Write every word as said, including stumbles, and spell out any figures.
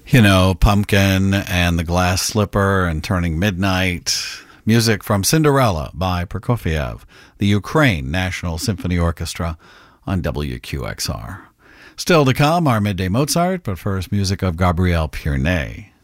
You know, Pumpkin and the Glass Slipper and Turning Midnight. Music from Cinderella by Prokofiev, the Ukraine National Symphony Orchestra on W Q X R. Still to come, our Midday Mozart, but first music of Gabriel Pierné.